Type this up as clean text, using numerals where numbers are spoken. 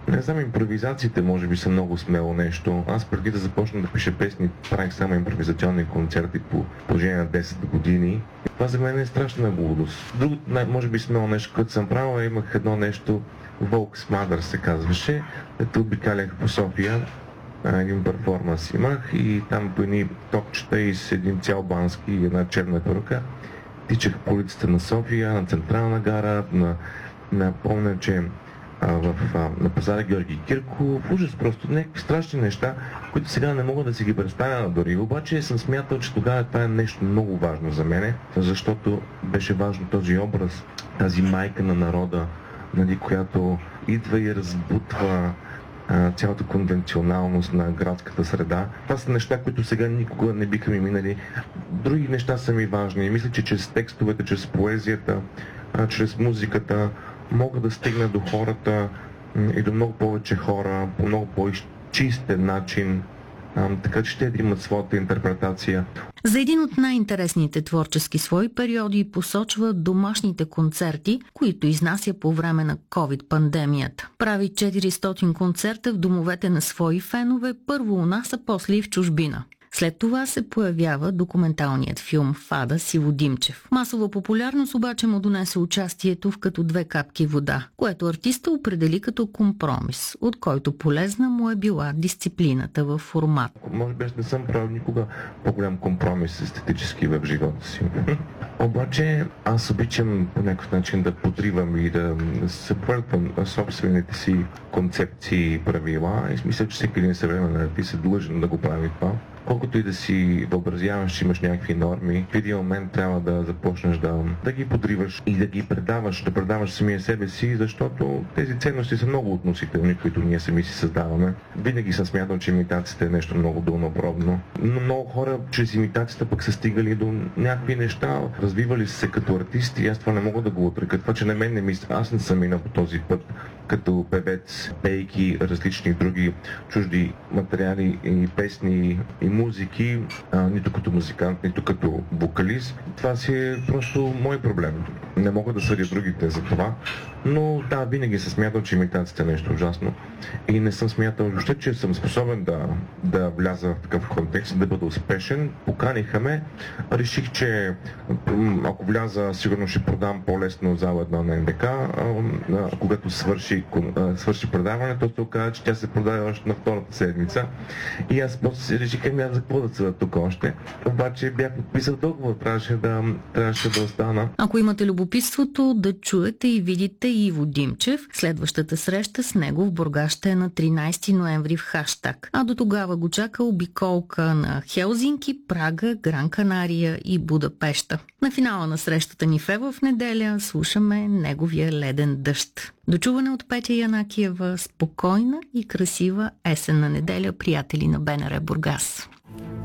Не знам, импровизациите може би са много смело нещо. Аз преди да започна да пиша песни, правих само импровизационни концерти по продължение на 10 години. Това за мен е страшна глупост. Другото, може би смело нещо, което съм правил, имах едно нещо, Volks Mother се казваше, ето обикалях по София, един перформанс имах и там по едни топчета и с един цял бански и една черна перука тичах по улицата на София, на Централна гара, помня, че на пазара Георги Кирков, ужас, просто някакви страшни неща, които сега не мога да си ги представя дори. Обаче съм смятал, че тогава това е нещо много важно за мене, защото беше важно този образ, тази майка на народа, нали, която идва и разбутва цялата конвенционалност на градската среда. Това са неща, които сега никога не биха ми минали. Други неща са ми важни и мисля, че чрез текстовете, чрез поезията, чрез музиката мога да стигна до хората и до много повече хора по много по-чистен начин, така че те да имат своята интерпретация. За един от най-интересните творчески свои периоди посочва домашните концерти, които изнася по време на COVID-пандемията. Прави 400 концерта в домовете на свои фенове, първо у нас, а после и в чужбина. След това се появява документалният филм «Фада» с Иво Димчев. Масова популярност обаче му донесе участието в «Като две капки вода», което артиста определи като компромис, от който полезна му е била дисциплината в формат. Може би не съм правил никога по-голям компромис естетически в живота си. Обаче аз обичам по някакъв начин да подривам и да събърквам собствените си концепции и правила и мисля, че всеки един съвременен артист е длъжен да го прави това. Колкото и да си въобразяваш, че имаш някакви норми, в един момент трябва да започнеш да ги подриваш и да ги предаваш самия себе си, защото тези ценности са много относителни, които ние сами си създаваме. Винаги съм смятал, че имитацията е нещо много дълнопробно. Но много хора чрез имитацията пък са стигали до някакви неща, развивали се като артисти и аз това не мога да го отрека. Това, че на мен не мисля, аз не съм минал по този път като певец, пейки, различни други чужди материали и песни и музики, нито като музикант, нито като вокалист. Това си е просто мой проблем. Не мога да съдя другите за това, но да, винаги съм смятал, че имитацията е нещо ужасно и не съм смятал въобще, че съм способен да вляза в такъв контекст, да бъда успешен. Поканиха ме, реших, че ако вляза, сигурно ще продам по-лесно зала едно на НДК. Когато свърши предаването, се оказа, че тя се продаде още на втората седмица и аз после си реших, за какво да седа тук още. Обаче бях подписал договор, трябваше да остана. Ако имате любопитството да чуете и видите Иво Димчев, следващата среща с него в Бургас ще е на 13 ноември в Хаштаг. А до тогава го чака обиколка на Хелзинки, Прага, Гран Канария и Будапеща. На финала на срещата ни в Ева в неделя слушаме неговия Леден дъжд. Дочуване от Петя Янакиева, спокойна и красива есенна неделя, приятели на БНР Бургас.